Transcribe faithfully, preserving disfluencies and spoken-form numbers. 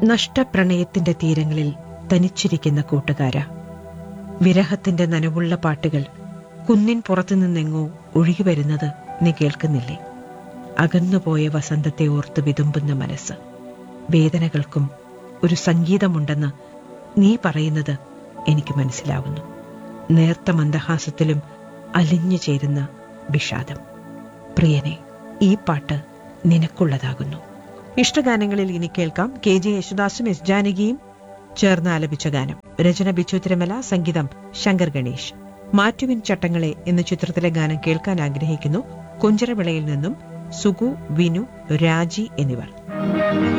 നഷ്ടപ്രണയത്തിന്റെ തീരങ്ങളിൽ തനിച്ചിരിക്കുന്ന കൂട്ടുകാര, വിരഹത്തിന്റെ നനവുള്ള പാട്ടുകൾ കുന്നിൻ പുറത്തുനിന്നെങ്ങോ ഒഴുകി വരുന്നത് നീ കേൾക്കുന്നില്ലേ? അകന്നുപോയ വസന്തത്തെ ഓർത്ത് വിതുമ്പുന്ന മനസ്സ്. വേദനകൾക്കും ഒരു സംഗീതമുണ്ടെന്ന് നീ പറയുന്നത് എനിക്ക് മനസ്സിലാവുന്നു. നേർത്ത മന്ദഹാസത്തിലും അലിഞ്ഞു ചേരുന്ന വിഷാദം. പ്രിയനെ, ഈ പാട്ട് നിനക്കുള്ളതാകുന്നു. ഇഷ്ടഗാനങ്ങളിൽ ഇനി കേൾക്കാം കെ ജെ യേശുദാസും എസ് ജാനകിയും ചേർന്ന് ആലപിച്ച ഗാനം. രചന ബിച്ചു തിരുമല, സംഗീതം ശങ്കർ ഗണേഷ്. മാറ്റുവിൻ ചട്ടങ്ങളെ എന്ന ചിത്രത്തിലെ ഗാനം കേൾക്കാൻ ആഗ്രഹിക്കുന്നു. കുഞ്ചരവിളയിൽ നിന്നും സുഗു, വിനു, രാജി എന്നിവർ.